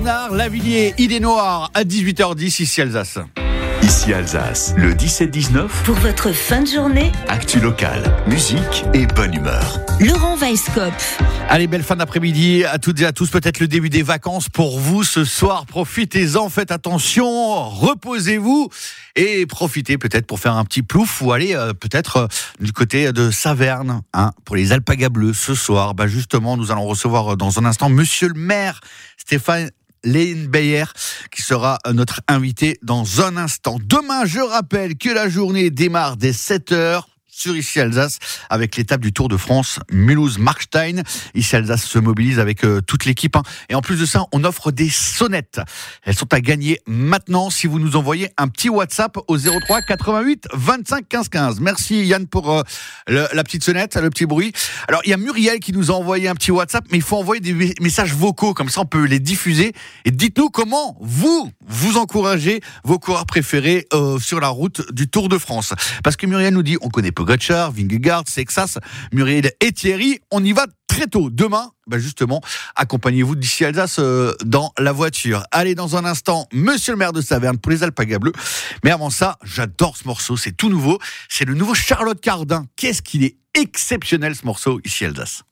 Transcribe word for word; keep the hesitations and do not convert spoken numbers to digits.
Bernard Lavilliers, Idée Noire à dix-huit heures dix ici Alsace. Ici Alsace, le dix-sept dix-neuf. Pour votre fin de journée, actu locale, musique et bonne humeur. Laurent Weisskopf. Allez, belle fin d'après-midi à toutes et à tous. Peut-être le début des vacances pour vous ce soir. Profitez-en, faites attention, reposez-vous et profitez peut-être pour faire un petit plouf ou aller euh, peut-être euh, du côté de Saverne, hein, pour les Alpagas Bleus ce soir. Bah justement, nous allons recevoir dans un instant Monsieur le maire Stéphane Leenbayer, qui sera notre invité dans un instant. Demain, je rappelle que la journée démarre dès sept heures sur Ici Alsace avec l'étape du Tour de France Mulhouse-Markstein. Ici Alsace se mobilise avec euh, toute l'équipe, hein. Et en plus de ça, on offre des sonnettes. Elles sont à gagner maintenant si vous nous envoyez un petit WhatsApp au zéro trois quatre-vingt-huit vingt-cinq quinze quinze. Merci Yann pour euh, le, la petite sonnette, le petit bruit. Alors il y a Muriel qui nous a envoyé un petit WhatsApp, mais il faut envoyer des messages vocaux, comme ça on peut les diffuser. Et dites-nous comment vous, vous encouragez vos coureurs préférés euh, sur la route du Tour de France. Parce que Muriel nous dit, on connaît Pogacar, Vingegaard, Sexas, Muriel et Thierry, on y va très tôt. Demain, bah justement, accompagnez-vous d'ici Alsace euh, dans la voiture. Allez, dans un instant, Monsieur le maire de Saverne pour les Alpagas Bleus. Mais avant ça, j'adore ce morceau, c'est tout nouveau. C'est le nouveau Charlotte Cardin. Qu'est-ce qu'il est exceptionnel ce morceau, ici Alsace.